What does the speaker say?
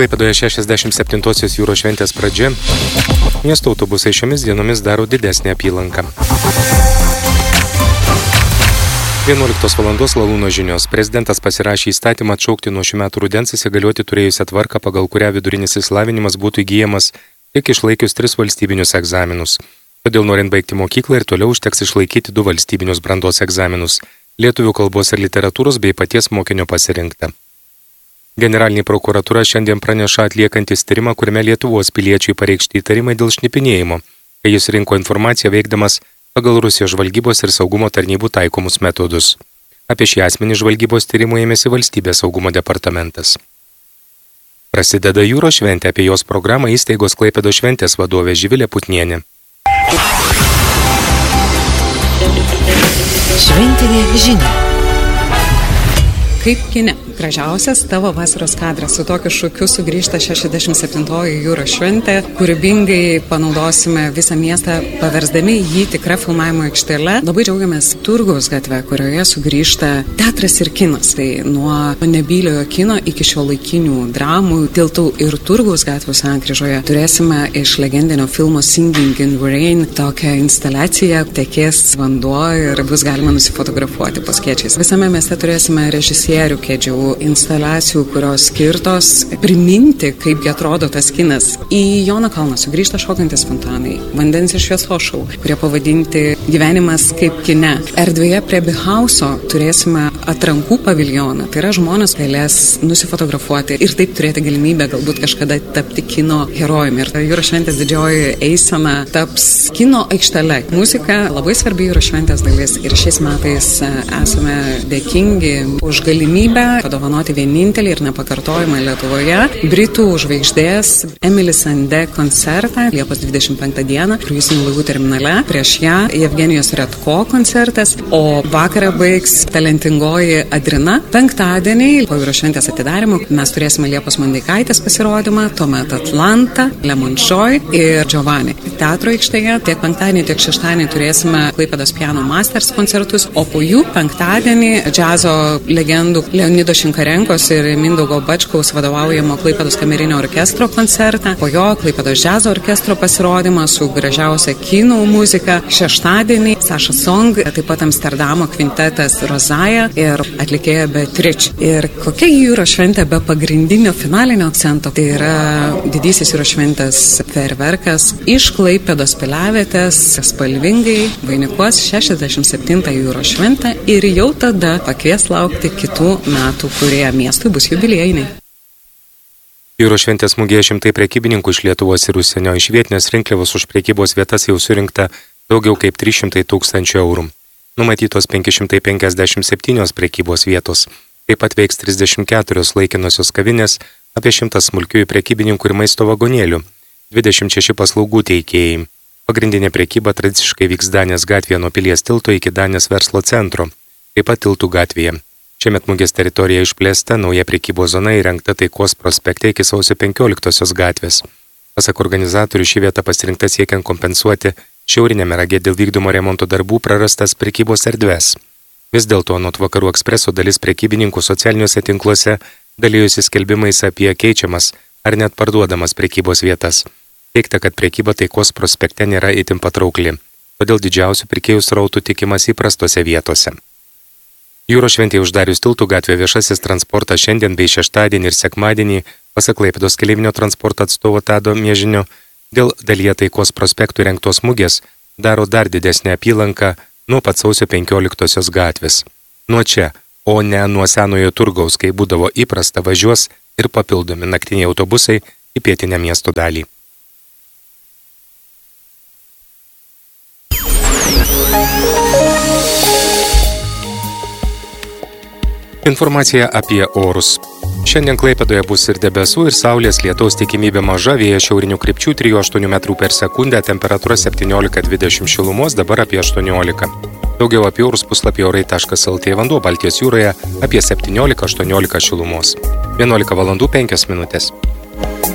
Klaipėdoje 67-osios jūros šventės pradžia. Miesto autobusai šiomis dienomis daro didesnį apylanką. 11 valandos Lalūno žinios. Prezidentas pasirašė įstatymą atšaukti nuo šių metų rudens įsigalioti turėjusią tvarką, pagal kurią vidurinis išsilavinimas būtų įgyjamas tik išlaikius 3 valstybinius egzaminus. Todėl norint baigti mokyklą ir toliau užteks išlaikyti 2 valstybinius brandos egzaminus – lietuvių kalbos ir literatūros bei paties mokinio pasirinkta. Generalinė prokuratūra šiandien praneša atliekantis tyrimą, kuriame Lietuvos piliečiui pareikšti įtarimai dėl šnipinėjimo, kai jis rinko informaciją veikdamas pagal Rusijos žvalgybos ir saugumo tarnybų taikomus metodus. Apie šį asmenį žvalgybos tyrimų ėmėsi Valstybės saugumo departamentas. Prasideda jūros šventė, apie jos programą įstaigos Klaipėdos šventės vadovė Živilė Putnienė. Šventinė žinia. Kaip kine. Gražiausias tavo vasaros kadras. Su tokiu šūkiu sugrįžta 67-oji jūros šventė. Kūrybingai panaudosime visą miestą, paversdami jį tikrą filmavimo aikštele. Labai džiaugiamės Turgaus gatve, kurioje sugrįžta teatras ir kinas. Tai nuo nebyliojo kino iki šiuolaikinių dramų, tiltų ir Turgaus gatvų sankryžoje turėsime iš legendinio filmo Singing in the Rain tokią instaliaciją, tekės vanduo ir bus galima nusifotografuoti po skėčiais. Visame mieste turėsime režisierių kėdžių, instaliacijų, kurios skirtos priminti, kaipgi atrodo tas kinas. Į Jono kalną sugrįžta šokantis fontanai, vandens ir šviesos šou, kurie pavadinti Gyvenimas kaip kine. Erdvėje prie Bihauso turėsime atrankų paviljoną, tai yra žmonės galės nusifotografuoti ir taip turėti galimybę galbūt kažkada tapti kino herojumi. Ir jūros šventės didžioji eisena taps kino aikštele. Muzika labai svarbi jūros šventės dalis ir šiais metais esame dėkingi už galimybę padovanoti vienintelį ir nepakartojimą Lietuvoje Britų žvaigždės Emily Sandé koncertą Liepos 25 dieną kruizinių laivų terminale. Prieš ją Jevgenijos Redko koncertas, o vakarą baigs talentingoji Adrina. Penktadienį po jūros šventės atidarimo mes turėsime Liepos Mandeikaitės pasirodymą, tuomet Atlanta, Lemon Joy ir Giovanni. Teatro aikštėje tiek penktadienį, tiek šeštadienį turėsime Klaipėdos Piano Masters koncertus, o po jų penktadienį džiazo legendų Leonido Šinkarenkos ir Mindaugo Bačkaus vadovaujamo Klaipėdos kamerinio orkestro koncertą, po jo Klaipėdos džiazo orkestro pasirodymą su gražiausia kinų muzika. Šeštadienį Saša Song, taip pat Amsterdamo kvintetas Rozaja ir atlikėja Beatrice. Ir kokia jūros šventė be pagrindinio finalinio akcento, tai yra didysis jūros šventės fejerverkas iš Klaipėdos piliavietės spalvingai vainikuos 67 jūros šventę ir jau tada pakvies laukti kitų metų, kurie miestui bus jubiliejiniai. Jūros šventės mugėje šimtai prekybininkų iš Lietuvos ir užsienio, iš vietinės rinkliavos už prekybos vietas jau surinkta daugiau kaip 300 000 eurų. Numatytos 557 prekybos vietos. Taip pat veiks 34 laikinosios kavinės, apie 100 smulkiųjų prekybininkų ir maisto vagonėlių, 26 paslaugų teikėjai. Pagrindinė prekyba tradiciškai vyks Danės gatvėje nuo Pilies tilto iki Danės verslo centro, taip pat Tiltų gatvėje. Šiemet mugės teritorija išplėsta, nauja prekybos zona įrengta Taikos prospekte iki sausio 15 gatvės. Pasak organizatorių, ši vieta pasirinkta siekiant kompensuoti šiaurinėme rage dėl vykdomo remonto darbų prarastas prekybos erdves. Vis dėlto nuo Vakarų ekspreso dalis prekybininkų socialiniuose tinkluose dalyjosi skelbimais apie keičiamas ar net parduodamas prekybos vietas. Teigta, kad prekyba Taikos prospekte nėra itin patraukli, todėl didžiausių pirkėjų srautų tikimas įprastose vietose. Jūros šventėje uždarius Tiltų gatvę viešasis transportas šiandien bei šeštadienį ir sekmadienį, pasak Klaipėdos keleivinio transporto atstovo Tado Miežinio, dėl dalyje Taikos prospektų rengtos mugės daro dar didesnę apylanką nuo pat sausio 15 gatvės. Nuo čia, o ne nuo senojo Turgaus, kai būdavo įprasta, važiuos ir papildomi naktiniai autobusai į pietinę miesto dalį. Informacija apie orus. Šiandien Klaipėdoje bus ir debesų, ir saulės, lietaus tikimybė maža, vėjas šiaurinių krypčių 3-8 metrų per sekundę, temperatūra 17-20 šilumos, dabar apie 18. Daugiau apie orus puslapyje orai.lt, vanduo Baltijos jūroje apie 17-18 šilumos. 11 valandų 5 minutės.